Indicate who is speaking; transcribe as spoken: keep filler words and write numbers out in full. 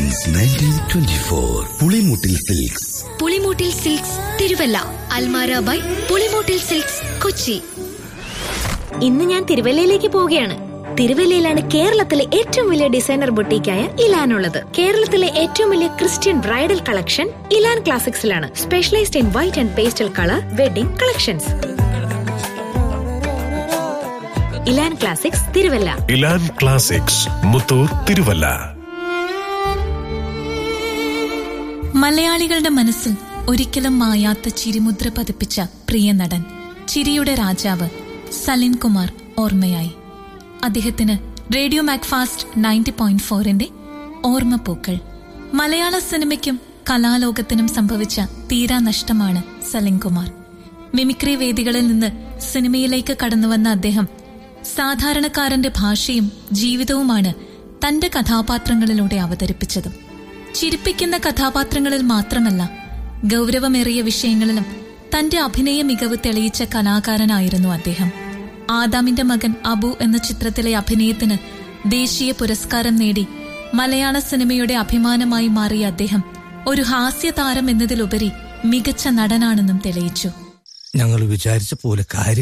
Speaker 1: Since nineteen twenty four. Pulimoottil silks.
Speaker 2: Pulimoottil silks Thiruvalla. Almara by Pulimoottil silks Kochi.
Speaker 3: ഇന്ന് ഞാൻ തിരുവല്ലയിലേക്ക് പോവുകയാണ്. തിരുവല്ലയിലാണ് കേരളത്തിലെ ഏറ്റവും വലിയ ഡിസൈനർ ബൊട്ടീക്കായ ഇലാൻ ഉള്ളത്. കേരളത്തിലെ ഏറ്റവും വലിയ Christian bridal collection ഇലാൻ ക്ലാസിക്സിലാണ്. Specialised in white and pastel colour wedding collections. ഇലാൻ classics Thiruvalla.
Speaker 4: ഇലാൻ classics Muthoor Thiruvalla.
Speaker 5: മലയാളികളുടെ മനസ്സിൽ ഒരിക്കലും മായാത്ത ചിരിമുദ്ര പതിപ്പിച്ച പ്രിയ നടൻ, ചിരിയുടെ രാജാവ് സലിൻ കുമാർ ഓർമ്മയായി. അദ്ദേഹത്തിന് റേഡിയോ മാക്ഫാസ്റ്റ് നയൻറ്റി പോയിന്റ് ഫോറിന്റെ ഓർമ്മപ്പൂക്കൾ. മലയാള സിനിമയ്ക്കും കലാലോകത്തിനും സംഭവിച്ച തീരാ നഷ്ടമാണ് സലിൻ കുമാർ. മിമിക്രി വേദികളിൽ നിന്ന് സിനിമയിലേക്ക് കടന്നുവന്ന അദ്ദേഹം സാധാരണക്കാരന്റെ ഭാഷയും ജീവിതവുമാണ് തന്റെ കഥാപാത്രങ്ങളിലൂടെ അവതരിപ്പിച്ചതും. ചിരിപ്പിക്കുന്ന കഥാപാത്രങ്ങളിൽ മാത്രമല്ല, ഗൗരവമേറിയ വിഷയങ്ങളിലും തന്റെ അഭിനയ മികവ് തെളിയിച്ച കലാകാരനായിരുന്നു അദ്ദേഹം. ആദാമിന്റെ മകൻ അബു എന്ന ചിത്രത്തിലെ അഭിനയത്തിന് ദേശീയ പുരസ്കാരം നേടി മലയാള സിനിമയുടെ അഭിമാനമായി മാറിയ അദ്ദേഹം ഒരു ഹാസ്യതാരം എന്നതിലുപരി മികച്ച നടനാണെന്നും തെളിയിച്ചു.
Speaker 6: ഞങ്ങൾ വിചാരിച്ച പോലെ കാര്യം